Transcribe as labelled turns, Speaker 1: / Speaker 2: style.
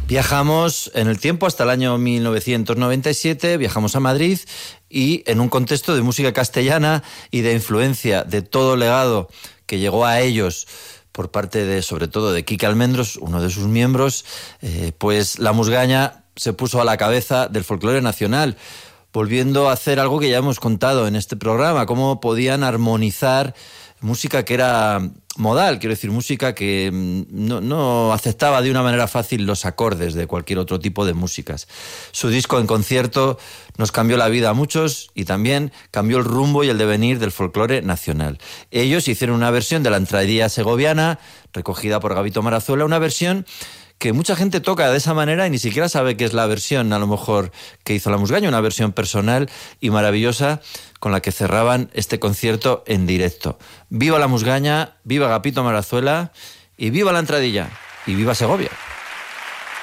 Speaker 1: Viajamos en el tiempo hasta el año 1997, viajamos a Madrid y en un contexto de música castellana y de influencia de todo legado que llegó a ellos por parte de, sobre todo, de Quique Almendros, uno de sus miembros, pues la musgaña se puso a la cabeza del folclore nacional, volviendo a hacer algo que ya hemos contado en este programa, cómo podían armonizar música que era modal, quiero decir, música que no aceptaba de una manera fácil los acordes de cualquier otro tipo de músicas. Su disco en concierto nos cambió la vida a muchos y también cambió el rumbo y el devenir del folclore nacional. Ellos hicieron una versión de la entradilla segoviana, recogida por Gabito Marazuela, una versión que mucha gente toca de esa manera y ni siquiera sabe que es la versión, a lo mejor, que hizo la musgaña, una versión personal y maravillosa con la que cerraban este concierto en directo. ¡Viva la musgaña! ¡Viva Gabito Marazuela! ¡Y viva la entradilla! ¡Y viva Segovia!